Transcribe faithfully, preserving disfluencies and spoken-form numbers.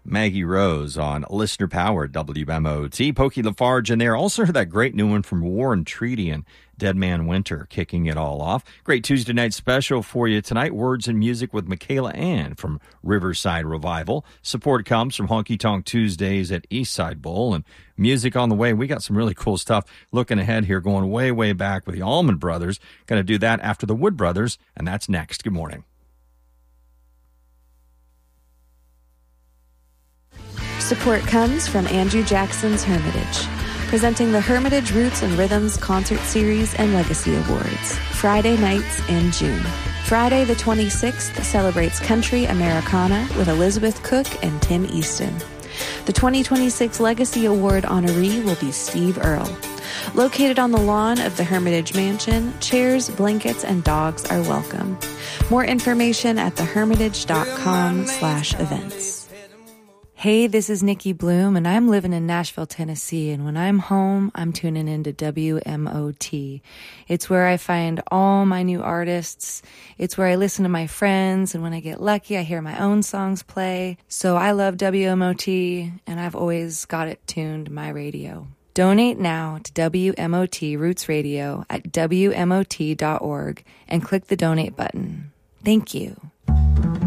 Maggie Rose on listener-powered W M O T. Pokey Lafarge in there. Also heard that great new one from War and Treaty and Dead Man Winter kicking it all off. Great Tuesday night special for you tonight. Words and music with Michaela Ann from Riverside Revival. Support comes from Honky Tonk Tuesdays at Eastside Bowl. And music on the way. We got some really cool stuff looking ahead here, going way, way back with the Allman Brothers. Going to do that after the Wood Brothers, and that's next. Good morning. Support comes from Andrew Jackson's Hermitage, presenting the Hermitage Roots and Rhythms Concert Series and Legacy Awards, Friday nights in June. Friday the twenty-sixth celebrates Country Americana with Elizabeth Cook and Tim Easton. The twenty twenty-six Legacy Award honoree will be Steve Earle. Located on the lawn of the Hermitage Mansion, chairs, blankets, and dogs are welcome. More information at thehermitage.com slash events. Hey, this is Nikki Bloom, and I'm living in Nashville, Tennessee, and when I'm home, I'm tuning into W M O T. It's where I find all my new artists. It's where I listen to my friends, and when I get lucky, I hear my own songs play. So I love W M O T, and I've always got it tuned my radio. Donate now to W M O T Roots Radio at W M O T dot org and click the donate button. Thank you.